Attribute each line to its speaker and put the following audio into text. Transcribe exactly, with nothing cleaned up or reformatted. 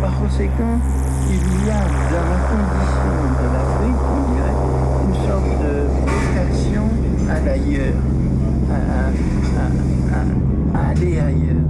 Speaker 1: par conséquent, il y a dans la condition de l'Afrique, on dirait, une sorte de vocation à l'ailleurs, à, à, à, à aller ailleurs.